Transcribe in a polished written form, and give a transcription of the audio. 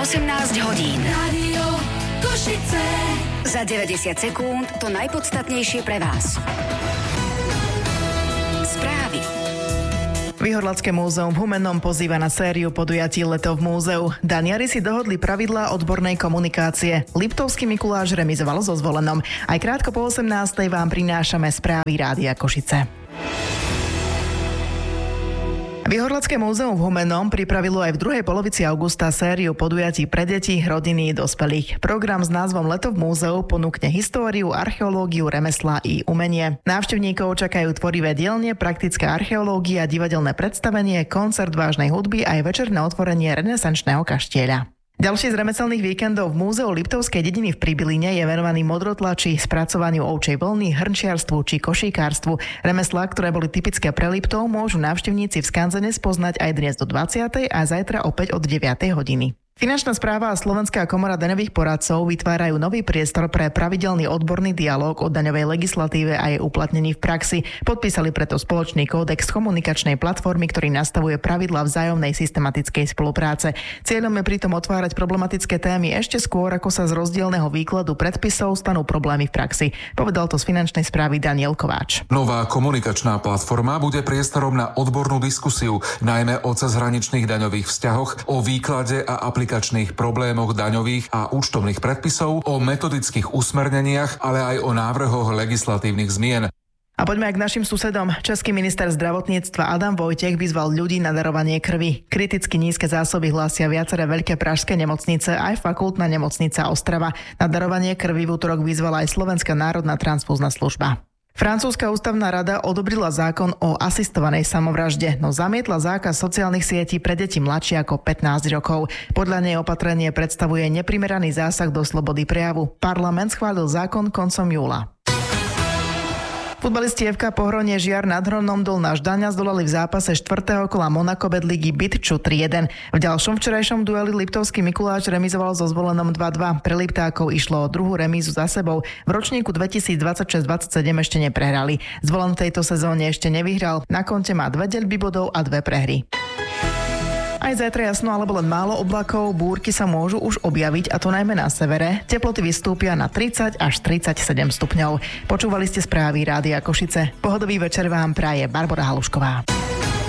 18 hodín. Rádio Košice. Za 90 sekúnd to najpodstatnejšie pre vás. Správy. Výhorladské múzeum v Humennom pozýva na sériu podujatí Leto v múzeu. Daniari si dohodli pravidlá odbornej komunikácie. Liptovský Mikuláš remizoval so Zvolenom. Aj krátko po 18. vám prinášame správy Rádia Košice. Výhorladské múzeum v Humennom pripravilo aj v druhej polovici augusta sériu podujatí pre deti, rodiny i dospelých. Program s názvom Leto v múzeu ponúkne históriu, archeológiu, remeslá i umenie. Návštevníkov čakajú tvorivé dielne, praktická archeológia, divadelné predstavenie, koncert vážnej hudby aj večerné otvorenie renesančného kaštieľa. Ďalší z remeselných víkendov v múzeu Liptovskej dediny v Pribyline je venovaný modrotlači, spracovaniu ovčej vlny, hrnčiarstvu či košíkárstvu. Remeslá, ktoré boli typické pre Liptov, môžu návštevníci v Skanzene spoznať aj dnes do 20. a zajtra opäť od 9. hodiny. Finančná správa a Slovenská komora daňových poradcov vytvárajú nový priestor pre pravidelný odborný dialóg o daňovej legislatíve a jej uplatnení v praxi. Podpísali preto spoločný kódex komunikačnej platformy, ktorý nastavuje pravidlá vzájomnej systematickej spolupráce. Cieľom je pritom otvárať problematické témy ešte skôr, ako sa z rozdielneho výkladu predpisov stanú problémy v praxi. Povedal to z finančnej správy Daniel Kováč. Nová komunikačná platforma bude priestorom na odbornú diskusiu, najmä o cezhraničných daňových vzťahoch, o výklade a aplikácii problémoch daňových a účtovných predpisov, o metodických usmerneniach, ale aj o návrhoch legislatívnych zmien. A poďme aj k našim susedom. Český minister zdravotníctva Adam Vojtech vyzval ľudí na darovanie krvi. Kriticky nízke zásoby hlásia viaceré veľké pražské nemocnice, aj fakultná nemocnica Ostrava. Na darovanie krvi v útorok vyzvala aj Slovenská národná transfúzna služba. Francúzska ústavná rada odobrila zákon o asistovanej samovražde, no zamietla zákaz sociálnych sietí pre deti mladšie ako 15 rokov. Podľa nej opatrenie predstavuje neprimeraný zásah do slobody prejavu. Parlament schválil zákon koncom júla. Futbalisti FK Pohronie Žiar nad Hronom Dolná Ždaňa zdolali v zápase 4. kola Monako Bedligy Bytču 3-1. V ďalšom včerajšom dueli Liptovský Mikuláš remizoval so Zvolenom 2-2. Pre Liptákov išlo o druhú remízu za sebou. V ročníku 2026-27 ešte neprehrali. Zvolen v tejto sezóne ešte nevyhral. Na konte má 2 deľby bodov a 2 prehry. Aj zajtra jasno alebo len málo oblakov, búrky sa môžu už objaviť, a to najmä na severe. Teploty vystúpia na 30 až 37 stupňov. Počúvali ste správy Rádia Košice. Pohodový večer vám praje Barbora Halušková.